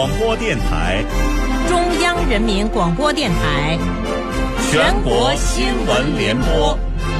广播电台， 中央人民广播电台， 全国新闻联播。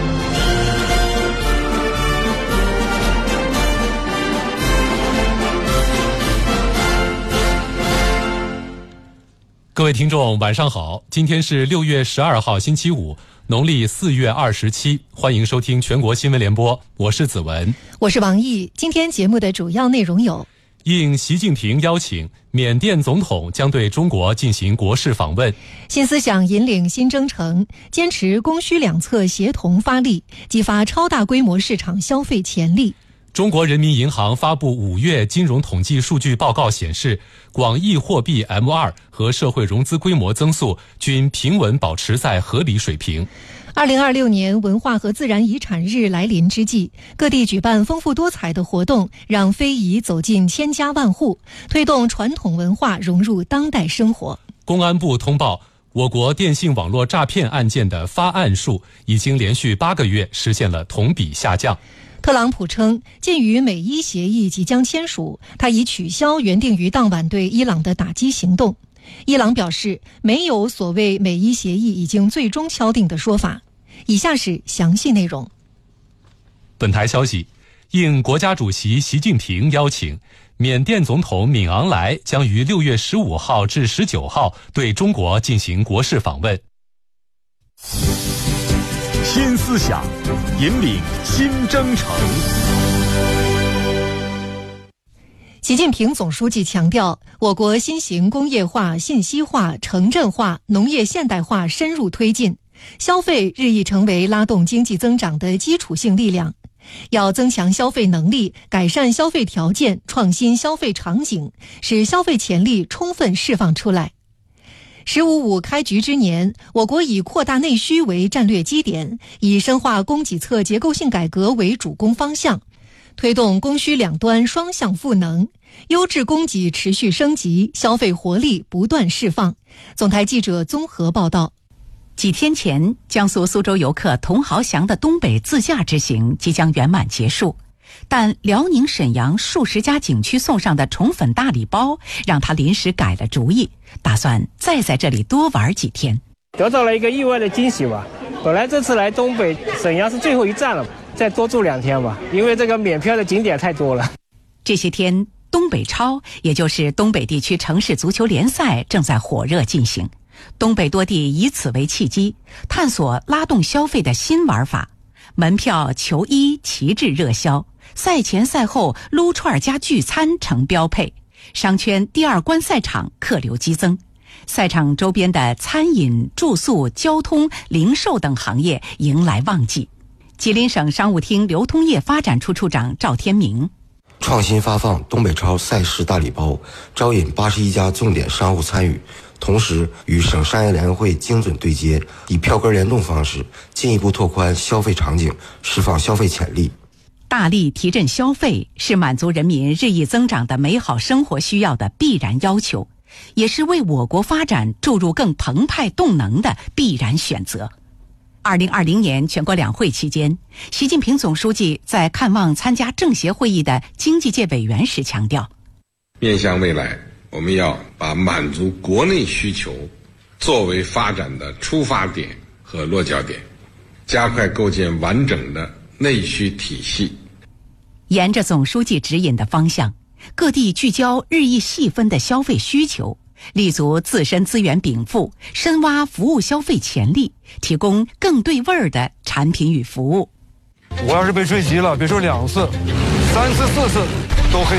各位听众晚上好，今天是6月12号星期五，农历4月27，欢迎收听全国新闻联播，我是子文， 我是王毅。今天节目的主要内容有： 应习近平邀请，缅甸总统将对中国进行国事访问。 新思想引领新征程，坚持供需两侧协同发力，激发超大规模市场消费潜力。 中国人民银行发布5月金融统计数据报告显示，广义货币 M2 和社会融资规模增速均平稳保持在合理水平。 2026年文化和自然遗产日来临之际，各地举办丰富多彩的活动，让非遗走进千家万户，推动传统文化融入当代生活。 公安部通报，我国电信网络诈骗案件的发案数已经连续8个月实现了同比下降。 特朗普称，鉴于美伊协议即将签署，他已取消原定于当晚对伊朗的打击行动。伊朗表示，没有所谓美伊协议已经最终敲定的说法。以下是详细内容。 本台消息，应国家主席习近平邀请，缅甸总统敏昂莱将于6月15号至19号对中国进行国事访问。 新思想，引领新征程。 习近平总书记强调，我国新型工业化、信息化、城镇化、农业现代化深入推进，消费日益成为拉动经济增长的基础性力量。要增强消费能力，改善消费条件，创新消费场景，使消费潜力充分释放出来。“15+5”开局之年，我国以扩大内需为战略基点，以深化供给侧结构性改革为主攻方向，推动供需两端双向赋能，优质供给持续升级，消费活力不断释放。总台记者综合报道。 几天前，江苏苏州游客童豪祥的东北自驾之行即将圆满结束，但辽宁沈阳数十家景区送上的宠粉大礼包让他临时改了主意，打算再在这里多玩几天。 得到了一个意外的惊喜吧。本来这次来东北沈阳是最后一站了，再多住2天吧，因为这个免票的景点太多了。 这些天，东北超，也就是东北地区城市足球联赛正在火热进行。东北多地以此为契机，探索拉动消费的新玩法，门票、球衣旗帜热销，赛前赛后撸串加聚餐成标配，商圈第二观赛场客流激增，赛场周边的餐饮、住宿、交通、零售等行业迎来旺季。吉林省商务厅流通业发展处处长赵天明： 创新发放东北超赛事大礼包，招引81家重点商户参与，同时与省商业联会精准对接，以票根联动方式进一步拓宽消费场景，释放消费潜力。 大力提振消费是满足人民日益增长的美好生活需要的必然要求，也是为我国发展注入更澎湃动能的必然选择。2020年全国两会期间，习近平总书记在看望参加政协会议的经济界委员时强调， 面向未来，我们要把满足国内需求作为发展的出发点和落脚点，加快构建完整的内需体系。 沿着总书记指引的方向，各地聚焦日益细分的消费需求，立足自身资源禀赋，深挖服务消费潜力，提供更对味儿的产品与服务。 我要是被追击了，别说2次、3次、4次都可以